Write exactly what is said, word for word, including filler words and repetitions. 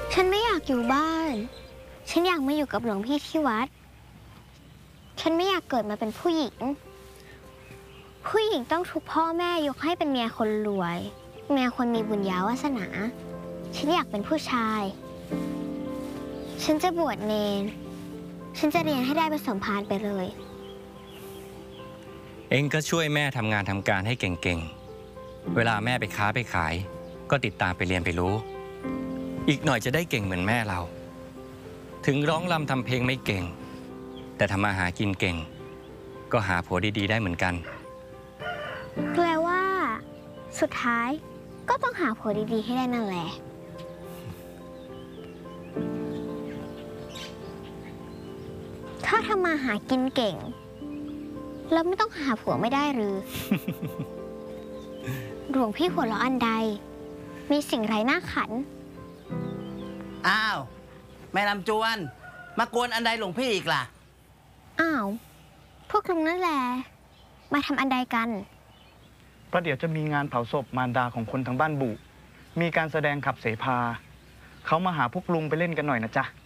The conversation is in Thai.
ฉันไม่อยากอยู่บ้าน ฉันอยากมาอยู่กับหลวงพี่ที่วัด ฉันไม่อยากเกิดมาเป็นผู้หญิง ผู้หญิงต้องถูกพ่อแม่ยกให้เป็นเมียคนรวย เมียคนมีบุญญาวาสนา ฉันอยากเป็นผู้ชาย ฉันจะบวชเนร ฉันจะเรียนให้ได้ผสมภารไปเลยเองก็ช่วยแม่ทำงานทำการให้เก่งๆ เวลาแม่ไปค้าไปขาย ก็ติดตามไปเรียนไปรู้ อีกหน่อยจะได้เก่งเหมือนแม่เรา ถึงร้องรำทำเพลงไม่เก่ง แต่ทำมาหากินเก่ง ก็หาผัวดีๆได้เหมือนกันแปลว่า สุดท้ายก็ต้องหาผัวดีๆให้ได้นั่นแหละ ถ้าทำมาหากินเก่ง แล้วไม่ต้องหาผัวไม่ได้หรือ หลวงพี่หัวเราะอันใด มีสิ่งไรน่าขันอ้าวแม่ลำจวน มากวนอันใดหลวงพี่อีกล่ะอ้าว พวกลุงนั่นแหละ มาทำอันใดกันประเดี๋ยวจะมีงานเผาศพมารดาของคนทางบ้านบุ มีการแสดงขับเสพา เขามาหาพวกลุงไปเล่นกันหน่อยนะจ๊ะ